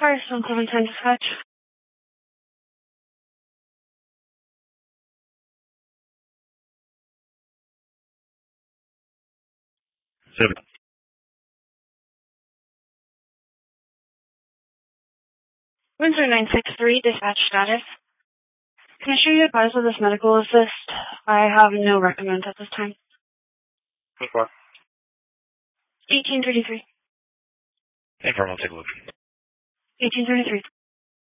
Firestone Clementine Dispatch. Seven. Windsor 963, dispatch status. Can I show you advise of this medical assist? I have no recommend at this time. What for? 1833. Hey, I'll take a look. 1833.